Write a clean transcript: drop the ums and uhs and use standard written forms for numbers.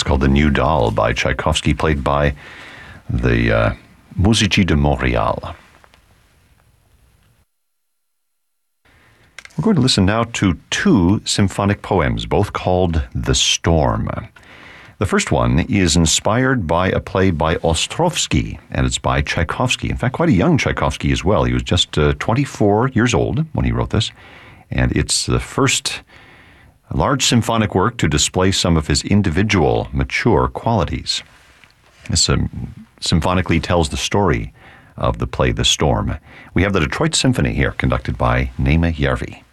called The New Doll by Tchaikovsky, played by the Musici de Montréal. We're going to listen now to two symphonic poems, both called The Storm. The first one is inspired by a play by Ostrovsky, and it's by Tchaikovsky. In fact, quite a young Tchaikovsky as well. He was just 24 years old when he wrote this, and it's the first large symphonic work to display some of his individual, mature qualities. This symphonically tells the story of the play The Storm. We have the Detroit Symphony here, conducted by Naima Järvi.